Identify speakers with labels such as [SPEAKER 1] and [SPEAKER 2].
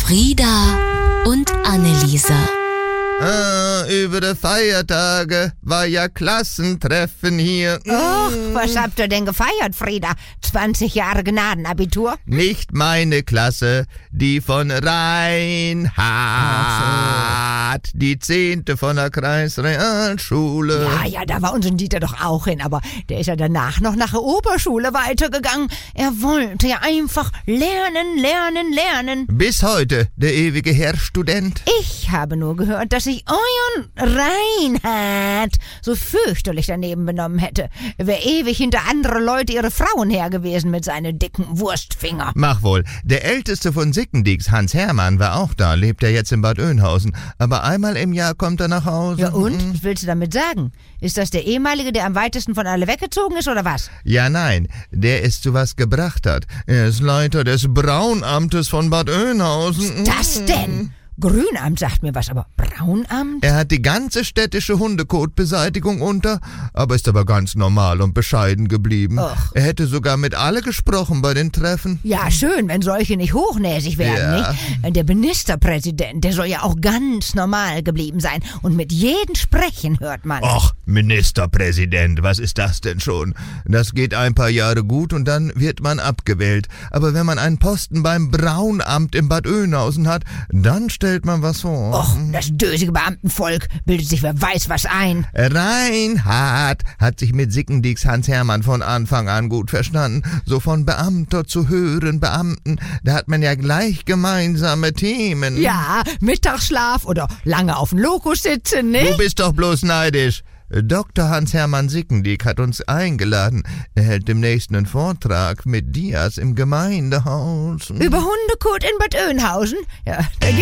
[SPEAKER 1] Frieda und Anneliese.
[SPEAKER 2] Über die Feiertage war ja Klassentreffen hier.
[SPEAKER 3] Och, was habt ihr denn gefeiert, Frieda? 20 Jahre Gnadenabitur?
[SPEAKER 2] Nicht meine Klasse, die von Reinhard, die 10. von der Kreisrealschule.
[SPEAKER 3] Ja, da war unser Dieter doch auch hin, aber der ist ja danach noch nach der Oberschule weitergegangen. Er wollte ja einfach lernen.
[SPEAKER 2] Bis heute, der ewige Herr Student.
[SPEAKER 3] Ich habe nur gehört, dass sich euren Reinhard so fürchterlich daneben benommen hätte. Er wäre ewig hinter andere Leute ihre Frauen her gewesen mit seinen dicken Wurstfinger.
[SPEAKER 2] Mach wohl, der älteste von Sickendieks, Hans Hermann, war auch da, lebt er jetzt in Bad Oeynhausen. Aber einmal im Jahr kommt er nach Hause.
[SPEAKER 3] Ja und? Was willst du damit sagen? Ist das der ehemalige, der am weitesten von alle weggezogen ist, oder was?
[SPEAKER 2] Ja, nein, der es zu was gebracht hat. Er ist Leiter des Braunamtes von Bad Oeynhausen.
[SPEAKER 3] Was das denn? Grünamt sagt mir was, aber Braunamt?
[SPEAKER 2] Er hat die ganze städtische Hundekotbeseitigung unter, aber ist aber ganz normal und bescheiden geblieben.
[SPEAKER 3] Och.
[SPEAKER 2] Er hätte sogar mit alle gesprochen bei den Treffen.
[SPEAKER 3] Ja, schön, wenn solche nicht hochnäsig werden,
[SPEAKER 2] Ja.
[SPEAKER 3] nicht? Der Ministerpräsident, der soll ja auch ganz normal geblieben sein. Und mit jedem sprechen hört man.
[SPEAKER 2] Och, Ministerpräsident, was ist das denn schon? Das geht ein paar Jahre gut und dann wird man abgewählt. Aber wenn man einen Posten beim Braunamt in Bad Oeynhausen hat, dann stellt man was vor.
[SPEAKER 3] Och, das dösige Beamtenvolk bildet sich wer weiß was ein.
[SPEAKER 2] Reinhard hat sich mit Sickendieks Hans Hermann von Anfang an gut verstanden. So von Beamter zu höheren Beamten, da hat man ja gleich gemeinsame Themen.
[SPEAKER 3] Ja, Mittagsschlaf oder lange auf dem Lokus sitzen, ne?
[SPEAKER 2] Du bist doch bloß neidisch. Dr. Hans-Hermann Sickendiek hat uns eingeladen. Er hält demnächst einen Vortrag mit Dias im Gemeindehaus.
[SPEAKER 3] Über Hundekot in Bad Oeynhausen? Ja, da